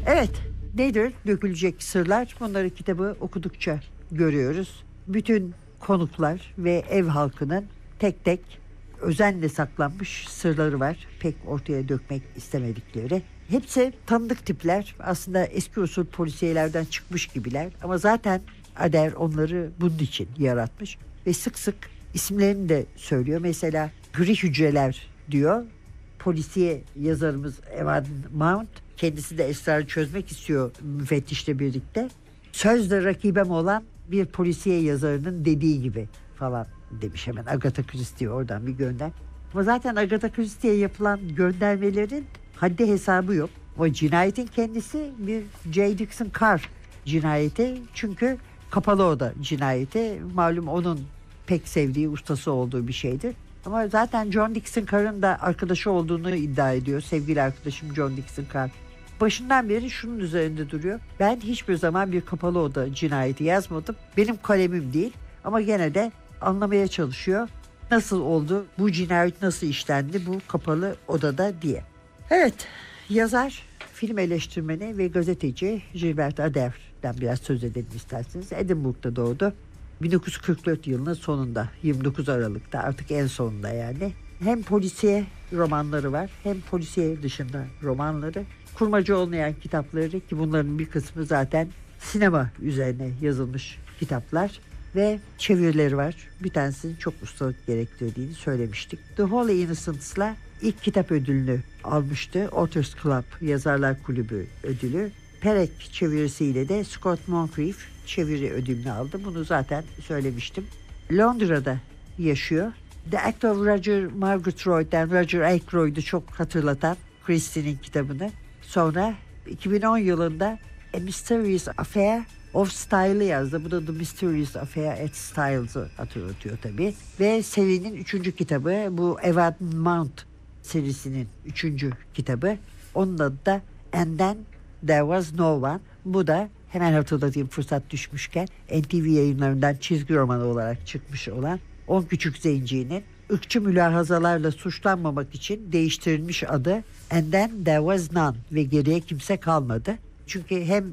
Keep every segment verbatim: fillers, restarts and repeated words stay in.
Evet, nedir dökülecek sırlar? Bunları kitabı okudukça görüyoruz. Bütün konuklar ve ev halkının tek tek özenle saklanmış sırları var. Pek ortaya dökmek istemedikleri. Hepsi tanıdık tipler. Aslında eski usul polisiyelerden çıkmış gibiler. Ama zaten Adair onları bunun için yaratmış. Ve sık sık isimlerini de söylüyor. Mesela gri hücreler diyor. Polisiye yazarımız Evan Mount kendisi de esrarı çözmek istiyor müfettişle birlikte. Sözde rakibem olan bir polisiye yazarının dediği gibi falan demiş, hemen Agatha Christie oradan bir gönder. Ama zaten Agatha Christie'ye yapılan göndermelerin haddi hesabı yok. O cinayetin kendisi bir J. Dixon Carr cinayeti. Çünkü kapalı oda cinayeti. Malum onun pek sevdiği, ustası olduğu bir şeydir. Ama zaten John Dixon Carr'ın da arkadaşı olduğunu iddia ediyor. Sevgili arkadaşım John Dixon Carr. Başından beri şunun üzerinde duruyor. Ben hiçbir zaman bir kapalı oda cinayeti yazmadım. Benim kalemim değil. Ama gene de anlamaya çalışıyor. Nasıl oldu? Bu cinayet nasıl işlendi bu kapalı odada diye. Evet, yazar, film eleştirmeni ve gazeteci Gilbert Adair'den biraz söz edelim isterseniz. Edinburgh'da doğdu. bin dokuz yüz kırk dört yılının sonunda, yirmi dokuz Aralık'ta, artık en sonunda yani. Hem polisiye romanları var, hem polisiye dışında romanları, kurmaca olmayan kitapları, ki bunların bir kısmı zaten sinema üzerine yazılmış kitaplar ve çevirileri var. Bir tanesinin çok ustalık gerektirdiğini söylemiştik. The Holy Innocents'la ilk kitap ödülünü almıştı. Authors Club, Yazarlar Kulübü ödülü. Perek çevirisiyle de Scott Moncrief çeviri ödülünü aldı. Bunu zaten söylemiştim. Londra'da yaşıyor. The Act of Roger Margaret Royd'dan Roger Ackroyd'u çok hatırlatan Christie'nin kitabını. Sonra iki bin on yılında A Mysterious Affair of Style'ı yazdı. Bu da The Mysterious Affair at Styles'ı hatırlatıyor tabii. Ve serinin üçüncü kitabı, bu Evan Mount serisinin üçüncü kitabı. Onun adı da And Then There Was No One. Bu da hemen hatırlatayım fırsat düşmüşken N T V yayınlarından çizgi romanı olarak çıkmış olan On Küçük Zenci'nin ırkçı mülahazalarla suçlanmamak için değiştirilmiş adı And Then There Was None ve geriye kimse kalmadı. Çünkü hem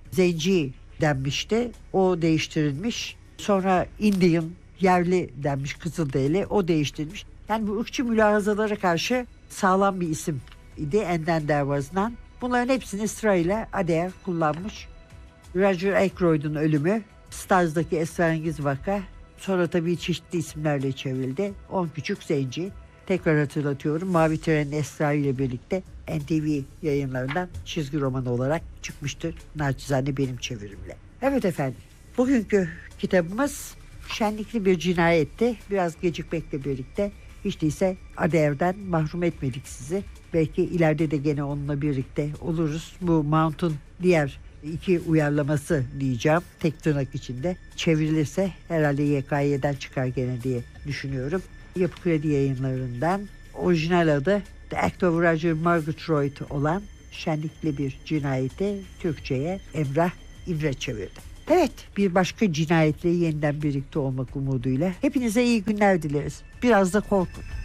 zenci denmişti, o değiştirilmiş. Sonra Indian, yerli denmiş, Kızılderili, o değiştirilmiş. Yani bu ırkçı mülahazalara karşı sağlam bir isim idi And Then There Was None. Bunların hepsini sırayla Adair kullanmış. Roger Ackroyd'un ölümü, Stars'daki esrarengiz vaka, sonra tabii çeşitli isimlerle çevrildi. On Küçük Zenci, tekrar hatırlatıyorum, Mavi Trenin Esrarı ile birlikte N T V yayınlarından çizgi romanı olarak çıkmıştır. Naçizane benim çevirimle. Evet efendim, bugünkü kitabımız şenlikli bir cinayetti. Biraz gecikmekle birlikte hiç değilse Adair'den mahrum etmedik sizi. Belki ileride de gene onunla birlikte oluruz. Bu Mount'un diğer iki uyarlaması diyeceğim, tek tırnak içinde, çevrilirse herhalde Y K Y'den çıkar gene diye düşünüyorum. Yapı Kredi Yayınları'ndan, orijinal adı The Act of Roger Margaret Royd olan Şenlikli Bir Cinayeti Türkçe'ye Emrah İmre çevirdi. Evet, bir başka cinayetle yeniden birlikte olmak umuduyla hepinize iyi günler dileriz. Biraz da korkun.